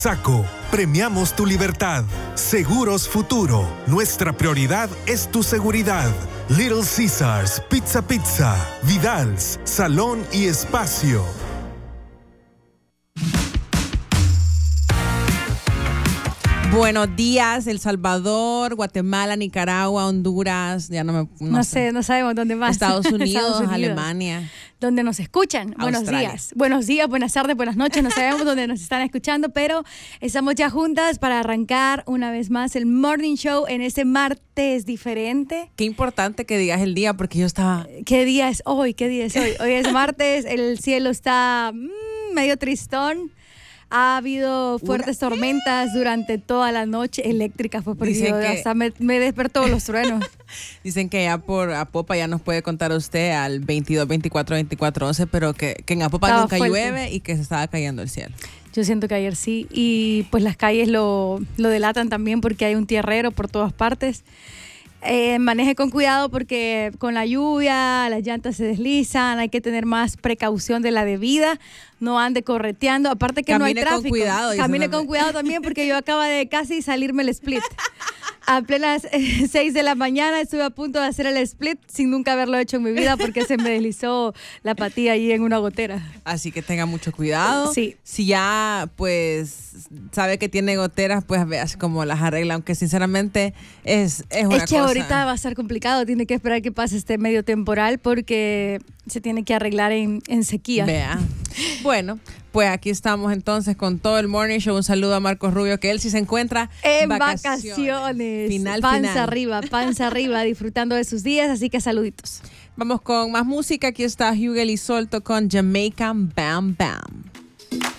Saco, premiamos tu libertad. Seguros Futuro, nuestra prioridad es tu seguridad. Little Caesars, Pizza, Vidal's, Salón y Espacio. Buenos días, El Salvador, Guatemala, Nicaragua, Honduras, ya no sabemos dónde más. Estados Unidos, Alemania. Donde nos escuchan. Buenos días, buenas tardes, buenas noches. No sabemos dónde nos están escuchando, pero estamos ya juntas para arrancar una vez más el Morning Show en este martes diferente. Qué importante que digas el día, porque yo estaba... ¿Qué día es hoy? Hoy es martes, el cielo está medio tristón. Ha habido fuertes tormentas durante toda la noche, eléctricas, pues porque hasta me despertó los truenos. Dicen que ya por Apopa ya nos puede contar usted al 22, 24, 24, 11, pero que en Apopa estaba nunca fuerte. Llueve y que se estaba cayendo el cielo. Yo siento que ayer sí, y pues las calles lo delatan también porque hay un tierrero por todas partes. Maneje con cuidado porque con la lluvia las llantas se deslizan, hay que tener más precaución de la debida, no ande correteando, aparte que camine no hay tráfico. Camine con cuidado también porque yo acaba de casi salirme el split. A plenas 6 de la mañana estuve a punto de hacer el split sin nunca haberlo hecho en mi vida porque se me deslizó la patilla ahí en una gotera. Así que tenga mucho cuidado. Sí. Si ya pues sabe que tiene goteras, pues veas cómo las arregla, aunque sinceramente es una cosa. Es que ahorita va a estar complicado, tiene que esperar que pase este medio temporal porque se tiene que arreglar en sequía. Vea. Bueno, pues aquí estamos entonces con todo el Morning Show. Un saludo a Marcos Rubio, que él sí se encuentra en vacaciones. Panza arriba, disfrutando de sus días, así que saluditos. Vamos con más música. Aquí está Hugel y Solto con Jamaican Bam Bam.